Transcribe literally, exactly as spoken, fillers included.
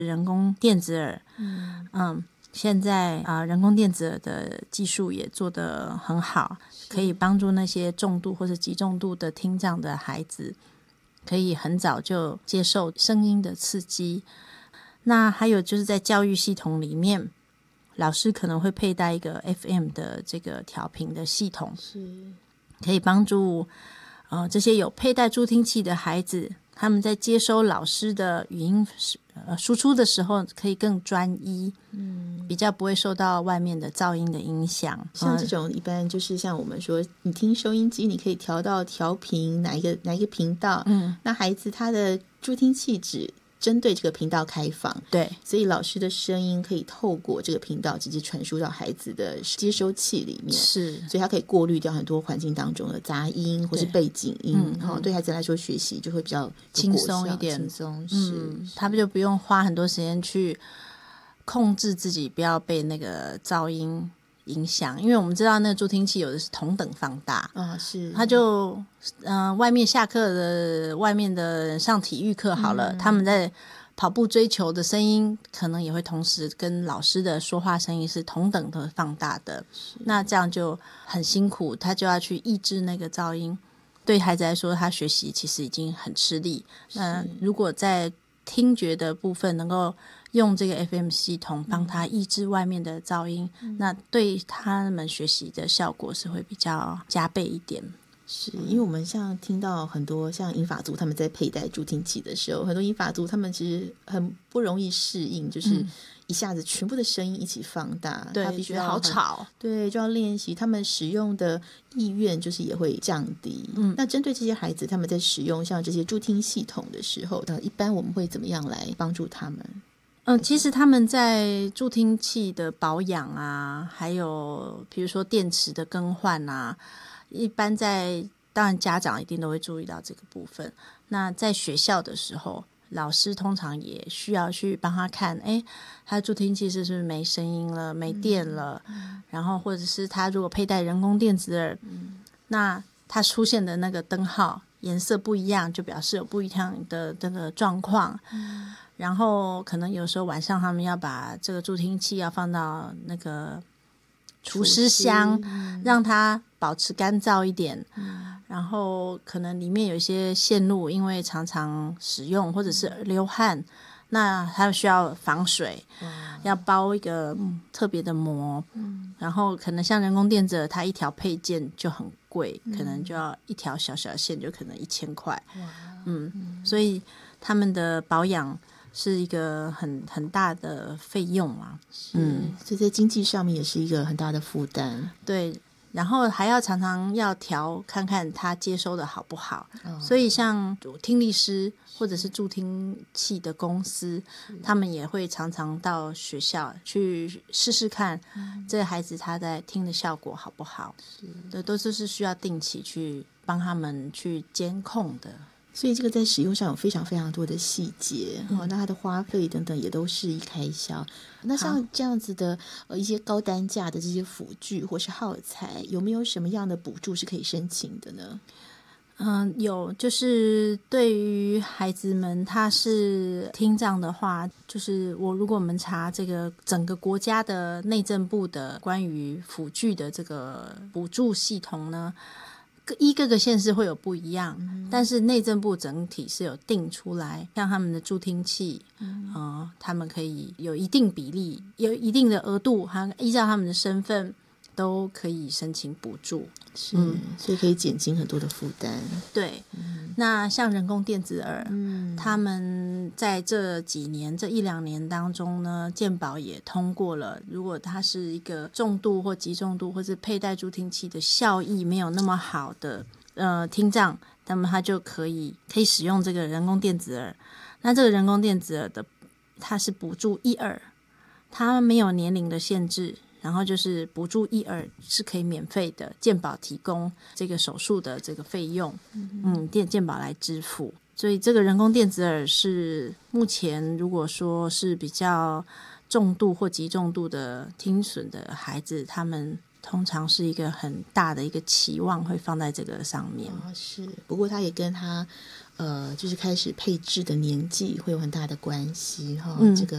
人工电子耳。嗯嗯，现在啊、呃，人工电子耳的技术也做得很好，可以帮助那些重度或者极重度的听障的孩子，可以很早就接受声音的刺激。那还有就是在教育系统里面，老师可能会佩戴一个 F M 的这个调频的系统， 是可以帮助呃这些有佩戴助听器的孩子，他们在接收老师的语音呃输出的时候可以更专一，嗯，比较不会受到外面的噪音的影响。 像这种一般就是像我们说，你听收音机，你可以调到调频哪一个哪一个频道，嗯，那孩子他的助听器只针对这个频道开放， 对， 所以老师的声音可以透过这个频道直接传输到孩子的接收器里面， 是， 所以他可以过滤掉很多环境当中的杂音或是背景音，对、嗯哦、对孩子来说学习就会比较轻松一点， 轻松，是、 嗯，他们就不用花很多时间去控制自己不要被那个噪音影响，因为我们知道那个助听器有的是同等放大啊， 是， 他就嗯、呃，外面下课的外面的上体育课好了、嗯，他们在跑步追求的声音可能也会同时跟老师的说话声音是同等的放大的，那这样就很辛苦，他就要去抑制那个噪音，对孩子来说他学习其实已经很吃力，那如果在听觉的部分能够用这个 F M 系统帮他抑制外面的噪音、嗯、那对他们学习的效果是会比较加倍一点。 是因为我们像听到很多像银发族他们在佩戴助听器的时候，很多银发族他们其实很不容易适应，就是一下子全部的声音一起放大， 对， 他必须要好吵， 对，就要练习，他们使用的意愿就是也会降低。嗯，那针对这些孩子他们在使用像这些助听系统的时候，一般我们会怎么样来帮助他们？ 嗯，其实他们在助听器的保养啊，还有比如说电池的更换啊，一般在当然家长一定都会注意到这个部分。那在学校的时候，老师通常也需要去帮他看，哎，他的助听器是不是没声音了、没电了、嗯、然后或者是他如果佩戴人工电子耳、嗯、那他出现的那个灯号颜色不一样，就表示有不一样的这个状况。嗯，然后可能有时候晚上他们要把这个助听器要放到那个除湿箱、嗯、让它保持干燥一点、嗯、然后可能里面有一些线路因为常常使用或者是流汗、嗯、那它需要防水、嗯、要包一个特别的膜、嗯、然后可能像人工电子它一条配件就很贵、嗯、可能就要一条小小线就可能一千块、嗯嗯、所以他们的保养是一个很很大的费用啊， 嗯，所以在经济上面也是一个很大的负担。 对，然后还要常常要调看看他接收的好不好、哦、所以像听力师或者是助听器的公司，他们也会常常到学校去试试看这个孩子他在听的效果好不好，对，都是需要定期去帮他们去监控的。 所以这个在使用上有非常非常多的细节、嗯哦、那它的花费等等也都是一开销。那像这样子的呃一些高单价的这些辅具或是耗材，有没有什么样的补助是可以申请的呢？ 嗯，有，就是对于孩子们他是听障的话，就是我如果我们查这个整个国家的内政部的关于辅具的这个补助系统呢，依各个县市会有不一样、嗯、但是内政部整体是有定出来，像他们的助听器、嗯呃、他们可以有一定比例有一定的额度，依照他们的身份都可以申请补助， 是、嗯、所以可以减轻很多的负担。 对、嗯、那像人工电子耳、嗯、他们在这几年这一两年当中呢，健保也通过了，如果它是一个重度或极重度或是佩戴助听器的效益没有那么好的呃听障，那么它就可以可以使用这个人工电子耳。那这个人工电子耳的它是补助一耳，它没有年龄的限制，然后就是补助一耳是可以免费的，健保提供这个手术的这个费用，嗯，健健保来支付。所以这个人工电子耳是目前如果说是比较重度或极重度的听损的孩子，他们通常是一个很大的一个期望会放在这个上面、 哦、是，不过它也跟他呃，就是开始配置的年纪会有很大的关系哈、哦嗯。这个